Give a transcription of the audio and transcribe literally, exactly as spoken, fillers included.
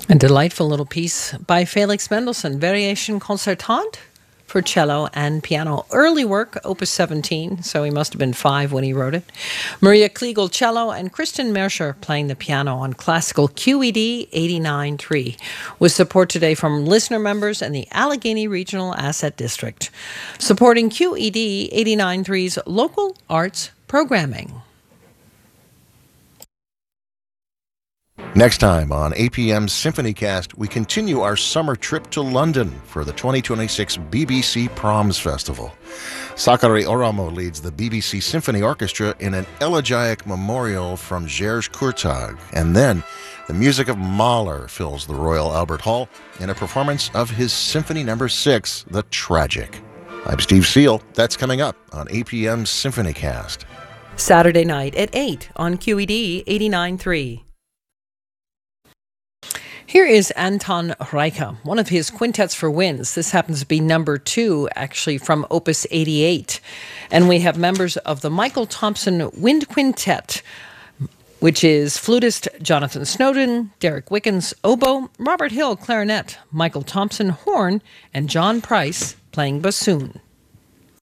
A delightful little piece by Felix Mendelssohn, Variation Concertante for cello and piano. Early work, Opus seventeen, so he must have been five when he wrote it. Maria Kliegel, cello, and Kristen Merscher playing the piano on classical Q E D eighty-nine point three, with support today from listener members and the Allegheny Regional Asset District, supporting Q E D eighty-nine point three's local arts programming. Next time on A P M's SymphonyCast, we continue our summer trip to London for the twenty twenty-six B B C Proms Festival. Sakari Oramo leads the B B C Symphony Orchestra in an elegiac memorial from Georges Courtag, and then the music of Mahler fills the Royal Albert Hall in a performance of his Symphony Number Six, The Tragic. I'm Steve Seal. That's coming up on A P M's SymphonyCast. Saturday night at eight on Q E D eighty-nine point three. Here is Anton Reicha, one of his quintets for winds. This happens to be number two, actually, from Opus eighty-eight. And we have members of the Michael Thompson Wind Quintet, which is flutist Jonathan Snowden, Derek Wickens, oboe, Robert Hill, clarinet, Michael Thompson, horn, and John Price playing bassoon.